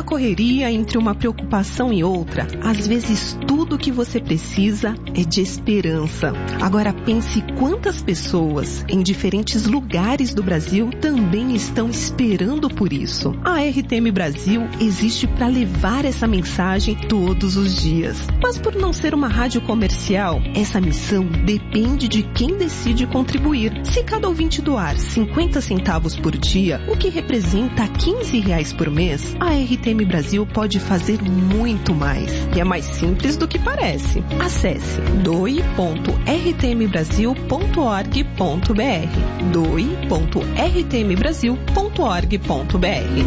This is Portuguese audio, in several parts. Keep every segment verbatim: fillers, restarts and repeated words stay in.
tanta correria entre uma preocupação e outra, às vezes tudo que você precisa é de esperança. Agora pense quantas pessoas em diferentes lugares do Brasil também estão esperando por isso. A R T M Brasil existe para levar essa mensagem todos os dias. Mas por não ser uma rádio comercial, essa missão depende de quem decide contribuir. Se cada ouvinte doar cinquenta centavos por dia, o que representa quinze reais por mês, a R T M Brasil pode fazer muito mais. E é mais simples do que parece. Acesse doe ponto r t m brasil ponto org ponto b r doe ponto r t m brasil ponto org ponto b r.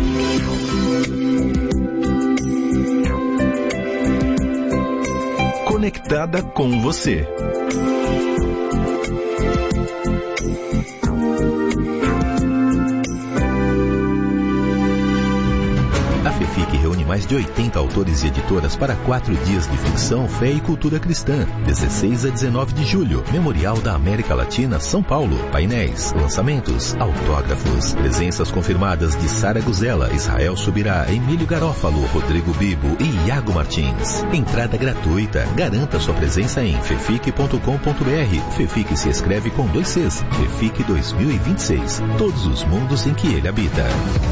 Conectada com você. A FEFIC reúne mais de oitenta autores e editoras para quatro dias de ficção, fé e cultura cristã. dezesseis a dezenove de julho, Memorial da América Latina, São Paulo. Painéis, lançamentos, autógrafos. Presenças confirmadas de Sara Guzella, Israel Subirá, Emílio Garófalo, Rodrigo Bibo e Iago Martins. Entrada gratuita. Garanta sua presença em fefic ponto com ponto b r. FEFIC se escreve com dois Cs. FEFIC dois mil e vinte e seis. Todos os mundos em que ele habita.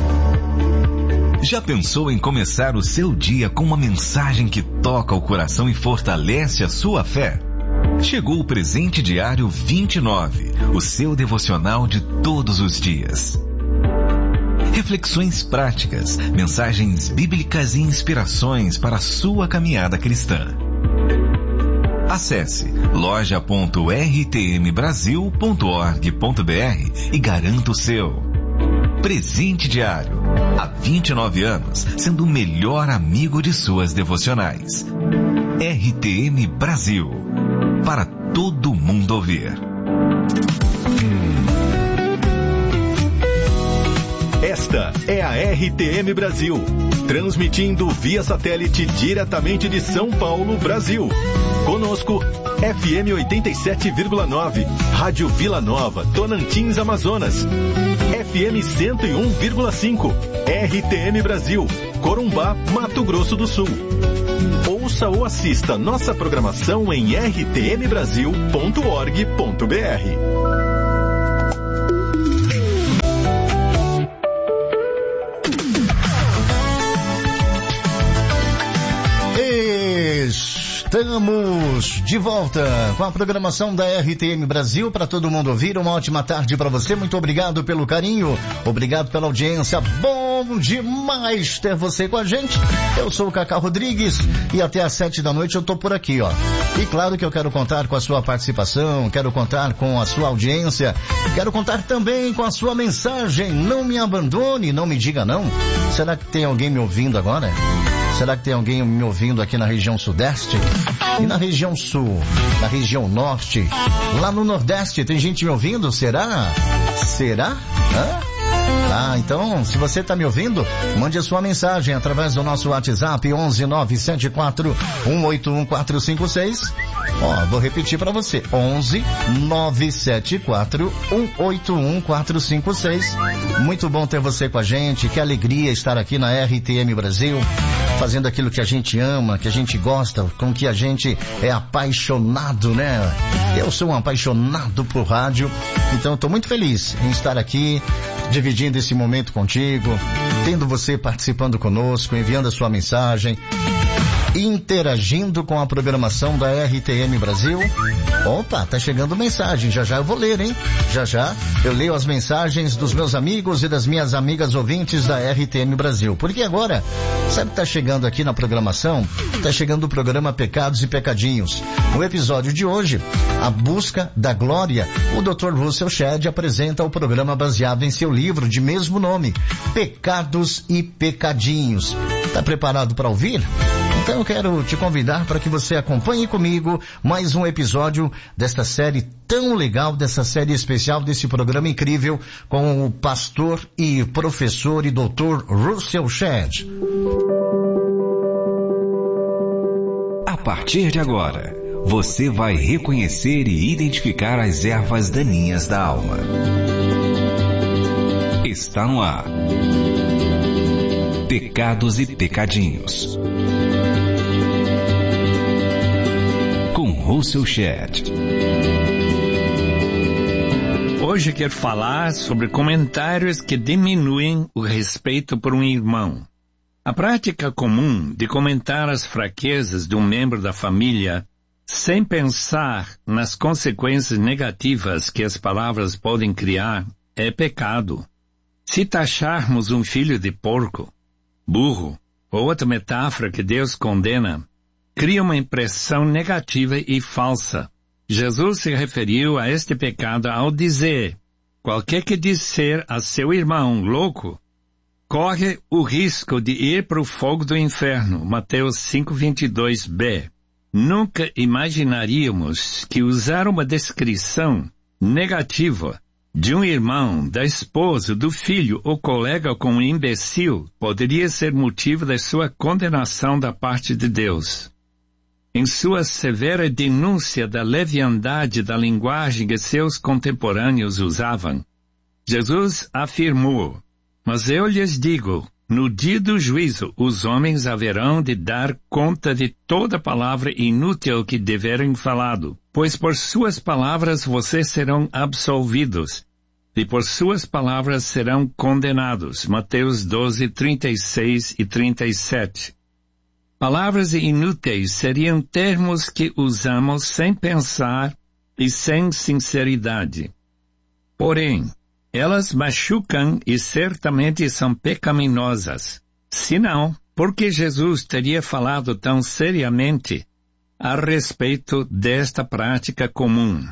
Já pensou em começar o seu dia com uma mensagem que toca o coração e fortalece a sua fé? Chegou o Presente Diário vinte e nove, o seu devocional de todos os dias. Reflexões práticas, mensagens bíblicas e inspirações para a sua caminhada cristã. Acesse loja ponto r t m brasil ponto org ponto b r e garanta o seu. Presente Diário. Há vinte e nove anos, sendo o melhor amigo de suas devocionais. R T M Brasil. Para todo mundo ouvir. Esta é a R T M Brasil, transmitindo via satélite diretamente de São Paulo, Brasil. Conosco, F M oitenta e sete vírgula nove, Rádio Vila Nova, Tonantins, Amazonas. F M cento e um vírgula cinco, R T M Brasil, Corumbá, Mato Grosso do Sul. Ouça ou assista nossa programação em r t m brasil ponto org ponto b r. Estamos de volta com a programação da R T M Brasil para todo mundo ouvir. Uma ótima tarde para você. Muito obrigado pelo carinho, obrigado pela audiência. Bom demais ter você com a gente. Eu sou o Cacá Rodrigues e até às sete da noite eu tô por aqui, ó. E claro que eu quero contar com a sua participação, quero contar com a sua audiência, quero contar também com a sua mensagem. Não me abandone, não me diga não. Será que tem alguém me ouvindo agora? Será que tem alguém me ouvindo aqui na região sudeste? E na região sul? Na região norte? Lá no nordeste tem gente me ouvindo? Será? Será? Hã? Ah, então, se você está me ouvindo, mande a sua mensagem através do nosso WhatsApp onze nove sete quatro um oito um quatro cinco seis. Ó, vou repetir para você, onze nove sete quatro um oito um quatro cinco seis. Muito bom ter você com a gente, que alegria estar aqui na R T M Brasil, fazendo aquilo que a gente ama, que a gente gosta, com que a gente é apaixonado, né? Eu sou um apaixonado por rádio, então estou muito feliz em estar aqui, dividindo esse momento contigo, tendo você participando conosco, enviando a sua mensagem, interagindo com a programação da R T M Brasil. Opa, tá chegando mensagem, já já eu vou ler, hein? Já já eu leio as mensagens dos meus amigos e das minhas amigas ouvintes da R T M Brasil. Porque agora, sabe que tá chegando aqui na programação? Tá chegando o programa Pecados e Pecadinhos. No episódio de hoje, A Busca da Glória, o doutor Russell Shedd apresenta o programa baseado em seu livro de mesmo nome, Pecados e Pecadinhos. Tá preparado para ouvir? Então eu quero te convidar para que você acompanhe comigo mais um episódio desta série tão legal, dessa série especial, desse programa incrível com o pastor e professor e doutor Russell Shedd. A partir de agora, você vai reconhecer e identificar as ervas daninhas da alma. Está no ar. Pecados e Pecadinhos, com Russell Shedd. Hoje quero falar sobre comentários que diminuem o respeito por um irmão. A prática comum de comentar as fraquezas de um membro da família sem pensar nas consequências negativas que as palavras podem criar é pecado. Se taxarmos um filho de porco, burro ou outra metáfora que Deus condena, cria uma impressão negativa e falsa. Jesus se referiu a este pecado ao dizer: qualquer que disser a seu irmão louco, corre o risco de ir para o fogo do inferno. Mateus cinco, vinte e dois b. Nunca imaginaríamos que usar uma descrição negativa de um irmão, da esposa, do filho ou colega com um imbecil poderia ser motivo da sua condenação da parte de Deus. Em sua severa denúncia da leviandade da linguagem que seus contemporâneos usavam, Jesus afirmou: mas eu lhes digo, no dia do juízo, os homens haverão de dar conta de toda palavra inútil que tiverem falado, pois por suas palavras vocês serão absolvidos, e por suas palavras serão condenados. Mateus doze, trinta e seis e trinta e sete. Palavras inúteis seriam termos que usamos sem pensar e sem sinceridade. Porém, elas machucam e certamente são pecaminosas. Se não, por que Jesus teria falado tão seriamente a respeito desta prática comum?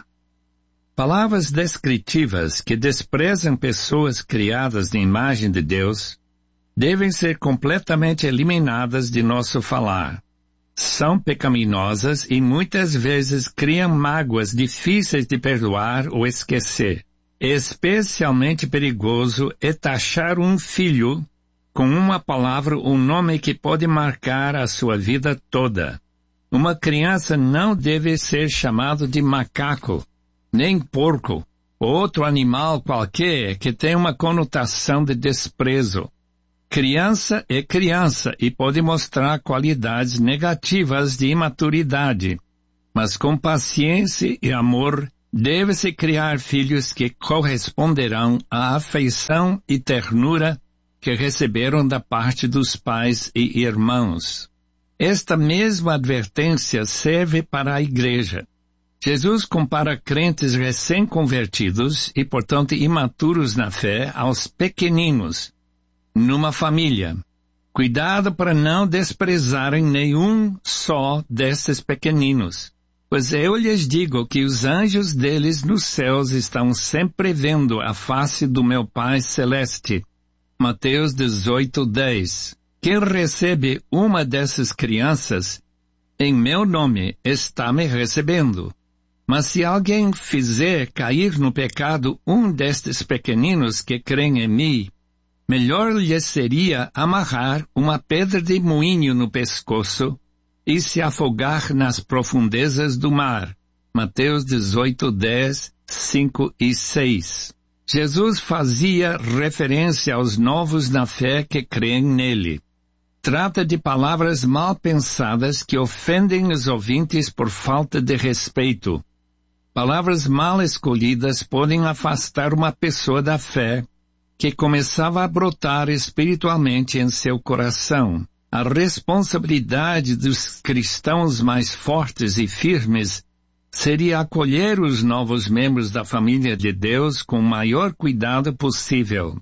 Palavras descritivas que desprezam pessoas criadas na imagem de Deus devem ser completamente eliminadas de nosso falar. São pecaminosas e muitas vezes criam mágoas difíceis de perdoar ou esquecer. Especialmente perigoso é taxar um filho com uma palavra, um nome que pode marcar a sua vida toda. Uma criança não deve ser chamado de macaco, nem porco, ou outro animal qualquer que tenha uma conotação de desprezo. Criança é criança e pode mostrar qualidades negativas de imaturidade, mas com paciência e amor deve-se criar filhos que corresponderão à afeição e ternura que receberam da parte dos pais e irmãos. Esta mesma advertência serve para a igreja. Jesus compara crentes recém-convertidos e, portanto, imaturos na fé aos pequeninos numa família. Cuidado para não desprezarem nenhum só desses pequeninos. Pois eu lhes digo que os anjos deles nos céus estão sempre vendo a face do meu Pai Celeste. Mateus dezoito, dez. Quem recebe uma dessas crianças, em meu nome, está me recebendo. Mas se alguém fizer cair no pecado um destes pequeninos que creem em mim, melhor lhe seria amarrar uma pedra de moinho no pescoço e se afogar nas profundezas do mar. Mateus dezoito, dez, cinco e seis. Jesus fazia referência aos novos na fé que creem nele. Trata de palavras mal pensadas que ofendem os ouvintes por falta de respeito. Palavras mal escolhidas podem afastar uma pessoa da fé que começava a brotar espiritualmente em seu coração. A responsabilidade dos cristãos mais fortes e firmes seria acolher os novos membros da família de Deus com o maior cuidado possível.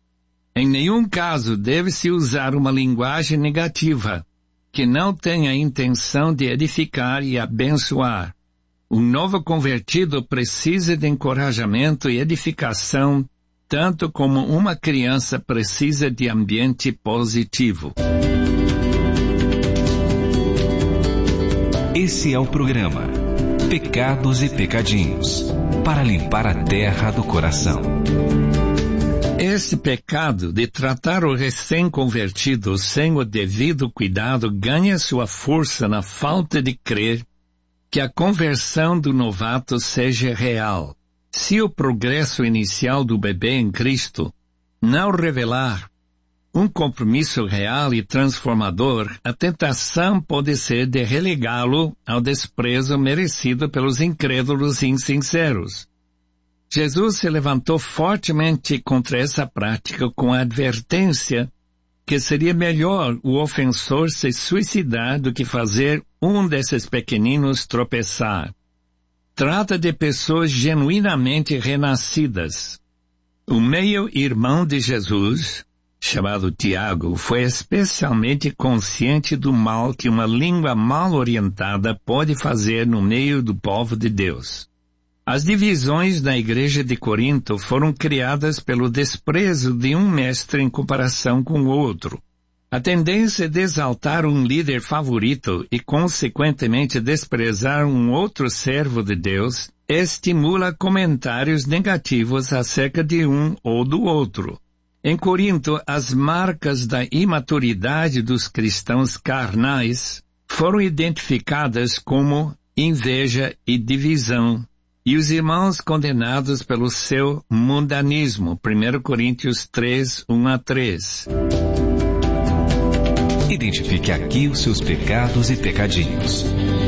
Em nenhum caso deve-se usar uma linguagem negativa, que não tenha a intenção de edificar e abençoar. Um novo convertido precisa de encorajamento e edificação, tanto como uma criança precisa de ambiente positivo. Esse é o programa Pecados e Pecadinhos, para limpar a terra do coração. Esse pecado de tratar o recém-convertido sem o devido cuidado ganha sua força na falta de crer que a conversão do novato seja real. Se o progresso inicial do bebê em Cristo não revelar um compromisso real e transformador, a tentação pode ser de relegá-lo ao desprezo merecido pelos incrédulos e insinceros. Jesus se levantou fortemente contra essa prática com a advertência que seria melhor o ofensor se suicidar do que fazer um desses pequeninos tropeçar. Trata de pessoas genuinamente renascidas. O meio-irmão de Jesus, chamado Tiago, foi especialmente consciente do mal que uma língua mal orientada pode fazer no meio do povo de Deus. As divisões na igreja de Corinto foram criadas pelo desprezo de um mestre em comparação com o outro. A tendência de exaltar um líder favorito e, consequentemente, desprezar um outro servo de Deus estimula comentários negativos acerca de um ou do outro. Em Corinto, as marcas da imaturidade dos cristãos carnais foram identificadas como inveja e divisão, e os irmãos condenados pelo seu mundanismo. primeira Coríntios três, um a três. Identifique aqui os seus pecados e pecadinhos.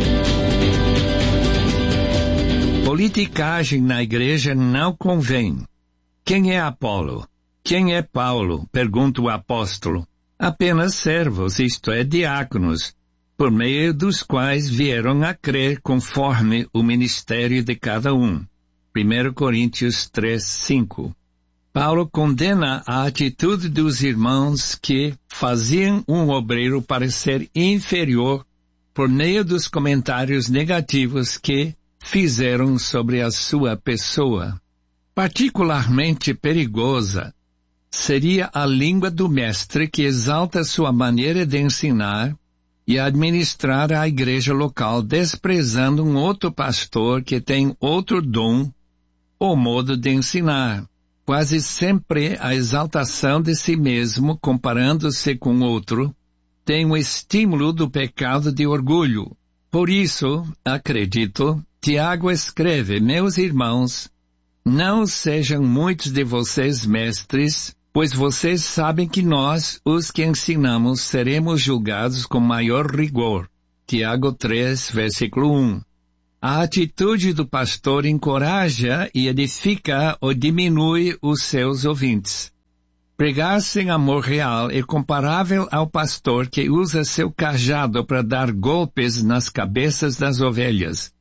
Politicagem na igreja não convém. Quem é Apolo? Quem é Paulo? Pergunta o apóstolo. Apenas servos, isto é, diáconos, por meio dos quais vieram a crer conforme o ministério de cada um. primeira Coríntios três, cinco. Paulo condena a atitude dos irmãos que faziam um obreiro parecer inferior por meio dos comentários negativos que fizeram sobre a sua pessoa. Particularmente perigosa seria a língua do mestre que exalta sua maneira de ensinar e administrar a igreja local, desprezando um outro pastor que tem outro dom ou modo de ensinar. Quase sempre a exaltação de si mesmo, comparando-se com outro, tem o estímulo do pecado de orgulho. Por isso, acredito, Tiago escreve: meus irmãos, não sejam muitos de vocês mestres, pois vocês sabem que nós, os que ensinamos, seremos julgados com maior rigor. Tiago três, versículo um. A atitude do pastor encoraja e edifica ou diminui os seus ouvintes. Pregar sem amor real é comparável ao pastor que usa seu cajado para dar golpes nas cabeças das ovelhas.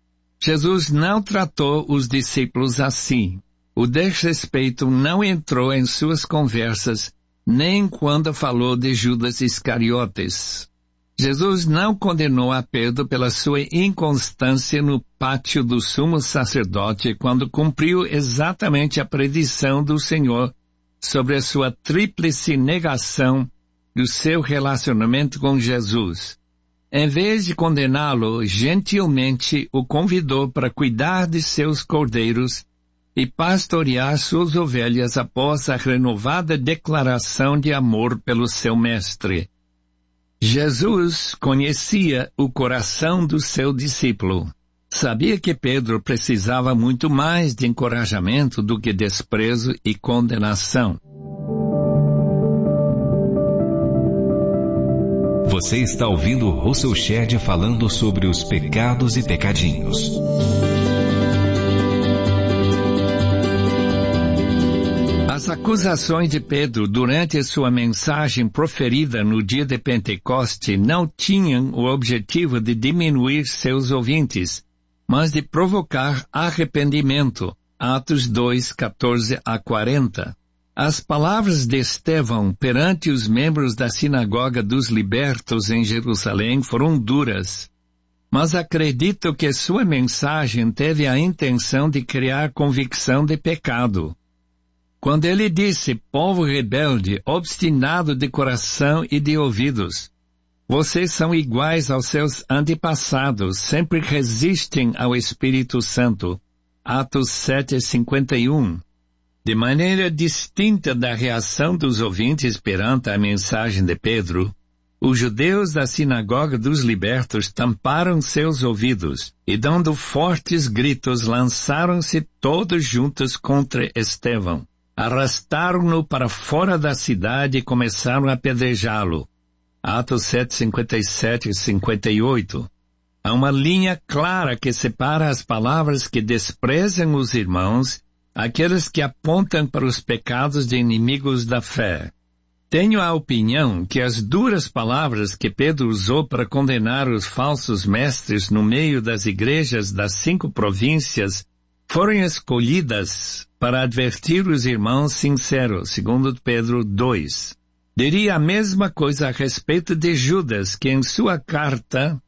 Jesus não tratou os discípulos assim. O desrespeito não entrou em suas conversas, nem quando falou de Judas Iscariotes. Jesus não condenou a Pedro pela sua inconstância no pátio do sumo sacerdote quando cumpriu exatamente a predição do Senhor sobre a sua tríplice negação do seu relacionamento com Jesus. Em vez de condená-lo, gentilmente o convidou para cuidar de seus cordeiros e pastorear suas ovelhas após a renovada declaração de amor pelo seu mestre. Jesus conhecia o coração do seu discípulo. Sabia que Pedro precisava muito mais de encorajamento do que desprezo e condenação. Você está ouvindo Russell Shedd falando sobre os pecados e pecadinhos. As acusações de Pedro durante sua mensagem proferida no dia de Pentecoste não tinham o objetivo de diminuir seus ouvintes, mas de provocar arrependimento. Atos dois, catorze a quarenta. As palavras de Estevão perante os membros da Sinagoga dos Libertos em Jerusalém foram duras, mas acredito que sua mensagem teve a intenção de criar convicção de pecado. Quando ele disse, povo rebelde, obstinado de coração e de ouvidos, vocês são iguais aos seus antepassados, sempre resistem ao Espírito Santo. Atos sete, cinquenta e um. De maneira distinta da reação dos ouvintes perante a mensagem de Pedro, os judeus da Sinagoga dos Libertos tamparam seus ouvidos e, dando fortes gritos, lançaram-se todos juntos contra Estevão. Arrastaram-no para fora da cidade e começaram a apedrejá-lo. Atos sete, cinquenta e sete e cinquenta e oito. Há uma linha clara que separa as palavras que desprezam os irmãos, aqueles que apontam para os pecados de inimigos da fé. Tenho a opinião que as duras palavras que Pedro usou para condenar os falsos mestres no meio das igrejas das cinco províncias foram escolhidas para advertir os irmãos sinceros, segundo Pedro dois. Diria a mesma coisa a respeito de Judas, que em sua carta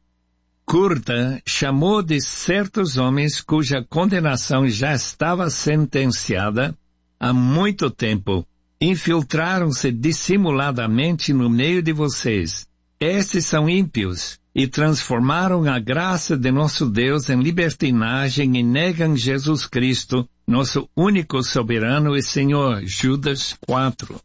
curta chamou de certos homens cuja condenação já estava sentenciada há muito tempo. Infiltraram-se dissimuladamente no meio de vocês. Estes são ímpios e transformaram a graça de nosso Deus em libertinagem e negam Jesus Cristo, nosso único soberano e Senhor. Judas quatro.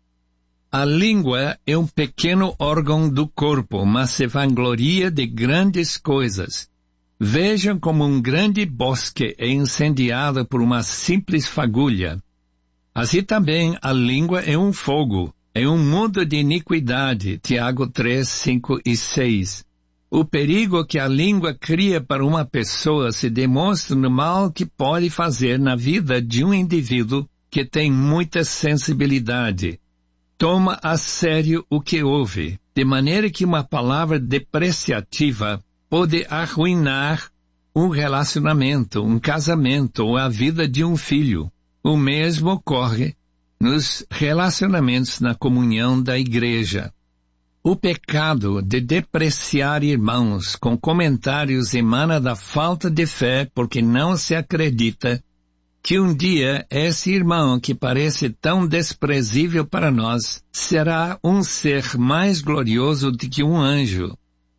A língua é um pequeno órgão do corpo, mas se vangloria de grandes coisas. Vejam como um grande bosque é incendiado por uma simples fagulha. Assim também a língua é um fogo, é um mundo de iniquidade. Tiago três, cinco e seis. O perigo que a língua cria para uma pessoa se demonstra no mal que pode fazer na vida de um indivíduo que tem muita sensibilidade. Toma a sério o que ouve, de maneira que uma palavra depreciativa pode arruinar um relacionamento, um casamento ou a vida de um filho. O mesmo ocorre nos relacionamentos na comunhão da igreja. O pecado de depreciar irmãos com comentários emana da falta de fé, porque não se acredita que um dia esse irmão que parece tão desprezível para nós será um ser mais glorioso do que um anjo.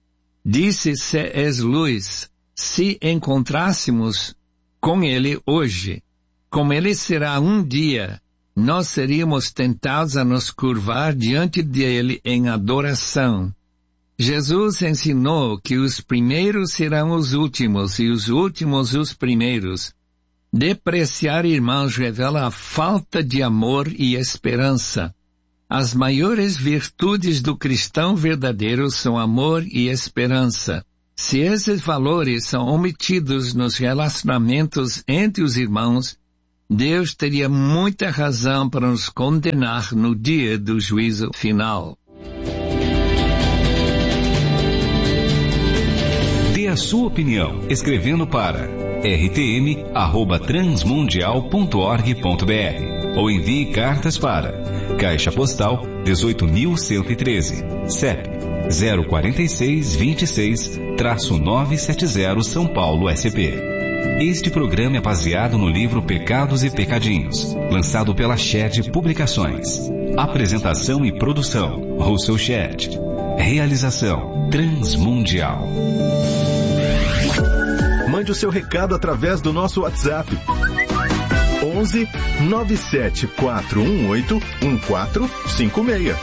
Disse C S Lewis, se encontrássemos com ele hoje, como ele será um dia, nós seríamos tentados a nos curvar diante dele em adoração. Jesus ensinou que os primeiros serão os últimos e os últimos os primeiros. Depreciar irmãos revela a falta de amor e esperança. As maiores virtudes do cristão verdadeiro são amor e esperança. Se esses valores são omitidos nos relacionamentos entre os irmãos, Deus teria muita razão para nos condenar no dia do juízo final. Dê a sua opinião escrevendo para r t m arroba transmundial ponto org ponto b r ou envie cartas para Caixa Postal dezoito mil cento e treze, C E P zero quatro seis, vinte e seis, novecentos e setenta, São Paulo, S P. Este programa é baseado no livro Pecados e Pecadinhos, lançado pela Shed Publicações. Apresentação e produção, Russell Shed. Realização, Transmundial. Mande o seu recado através do nosso WhatsApp. onze, nove sete quatro um oito, um quatro cinco seis.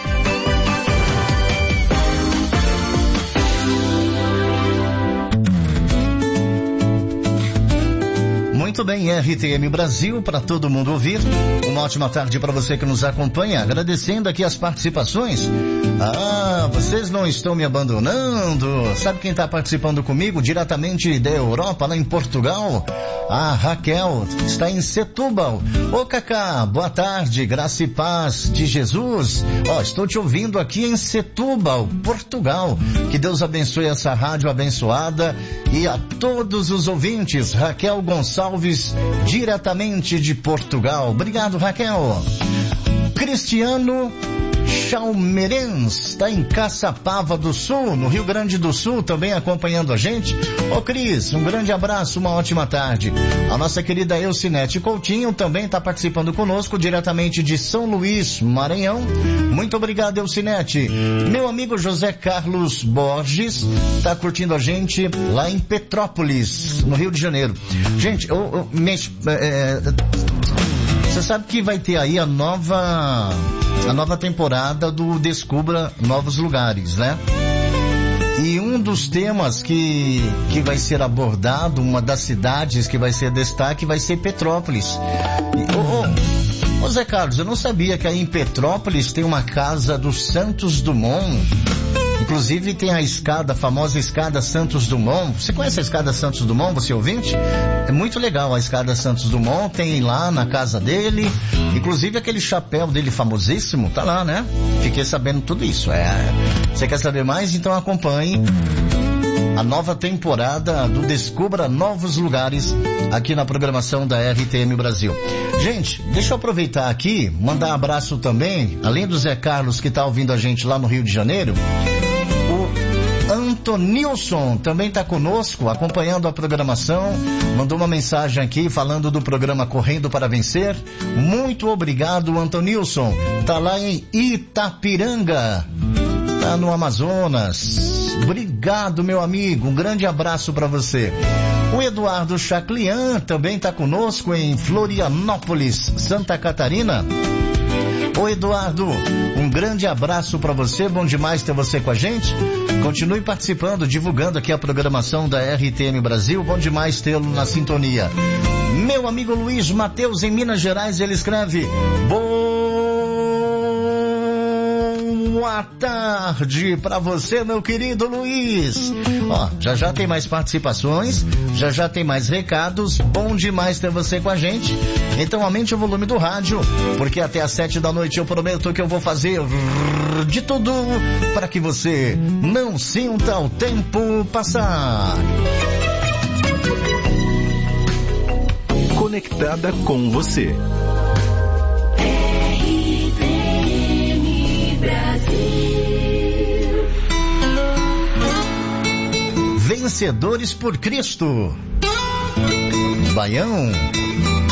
Muito bem, R T M Brasil, para todo mundo ouvir. Uma ótima tarde para você que nos acompanha. Agradecendo aqui as participações. Ah, vocês não estão me abandonando. Sabe quem está participando comigo diretamente da Europa, lá em Portugal? A Raquel está em Setúbal. Ô Cacá, boa tarde, graça e paz de Jesus. Ó, estou te ouvindo aqui em Setúbal, Portugal. Que Deus abençoe essa rádio abençoada e a todos os ouvintes. Raquel Gonçalves, diretamente de Portugal. Obrigado, Raquel. Cristiano Chalmerens está em Caçapava do Sul, no Rio Grande do Sul, também acompanhando a gente. Ô Cris, um grande abraço, uma ótima tarde. A nossa querida Elcinete Coutinho também está participando conosco, diretamente de São Luís, Maranhão. Muito obrigado, Elcinete. Meu amigo José Carlos Borges está curtindo a gente lá em Petrópolis, no Rio de Janeiro. Gente, eu, eu, me, é, você sabe que vai ter aí a nova... a nova temporada do Descubra Novos Lugares, né? E um dos temas que, que vai ser abordado, uma das cidades que vai ser destaque, vai ser Petrópolis. E, oh, oh, Ô Zé Carlos, eu não sabia que aí em Petrópolis tem uma casa do Santos Dumont. Inclusive tem a escada, a famosa escada Santos Dumont. Você conhece a escada Santos Dumont, você ouvinte? É muito legal a escada Santos Dumont, tem lá na casa dele. Inclusive aquele chapéu dele famosíssimo, tá lá, né? Fiquei sabendo tudo isso. É. Você quer saber mais? Então acompanhe a nova temporada do Descubra Novos Lugares aqui na programação da R T M Brasil. Gente, deixa eu aproveitar aqui, mandar um abraço também, além do Zé Carlos que tá ouvindo a gente lá no Rio de Janeiro, o Antonilson também está conosco, acompanhando a programação, mandou uma mensagem aqui falando do programa Correndo para Vencer. Muito obrigado, Antonilson. Tá lá em Itapiranga, tá no Amazonas. Obrigado, meu amigo, um grande abraço para você. O Eduardo Chaclian também está conosco em Florianópolis, Santa Catarina. Ô Eduardo, um grande abraço para você, bom demais ter você com a gente. Continue participando, divulgando aqui a programação da R T M Brasil, bom demais tê-lo na sintonia. Meu amigo Luiz Mateus, em Minas Gerais, ele escreve: boa tarde para você, meu querido Luiz. Ó, já já tem mais participações, já já tem mais recados, bom demais ter você com a gente. Então aumente o volume do rádio, porque até às sete da noite eu prometo que eu vou fazer de tudo para que você não sinta o tempo passar. Conectada com você. Vencedores por Cristo. Baião,